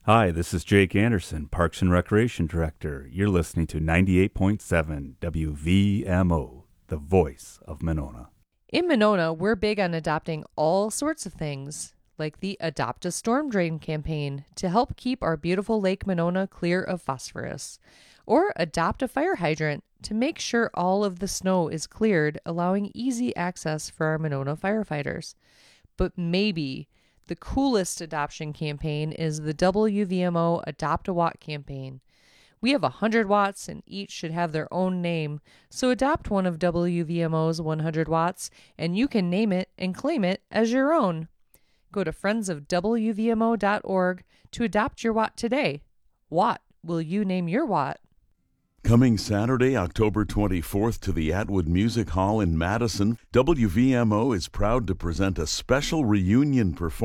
Hi, this is Jake Anderson, Parks and Recreation Director. You're listening to 98.7 WVMO, the voice of Monona. In Monona, we're big on adopting all sorts of things, like the Adopt a Storm Drain campaign to help keep our beautiful Lake Monona clear of phosphorus, or adopt a fire hydrant to make sure all of the snow is cleared, allowing easy access for our Monona firefighters. But maybe the coolest adoption campaign is the WVMO Adopt a Watt campaign. We have 100 watts and each should have their own name, so adopt one of WVMO's 100 watts and you can name it and claim it as your own. Go to friendsofwvmo.org to adopt your watt today. What will you name your watt? Coming Saturday, October 24th to the Atwood Music Hall in Madison, WVMO is proud to present a special reunion performance